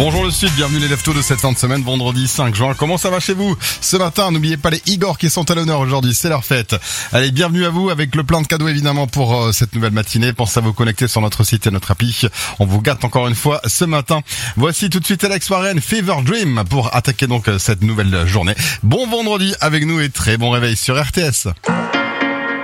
Bonjour le Sud, bienvenue les leftos de cette fin de semaine, vendredi 5 juin. Comment ça va chez vous ce matin? N'oubliez pas les Igor qui sont à l'honneur aujourd'hui, c'est leur fête. Allez, bienvenue à vous avec le plein de cadeaux évidemment pour cette nouvelle matinée. Pensez à vous connecter sur notre site et notre appli. On vous gâte encore une fois ce matin. Voici tout de suite Alex Warren, Fever Dream pour attaquer donc cette nouvelle journée. Bon vendredi avec nous et très bon réveil sur RTS.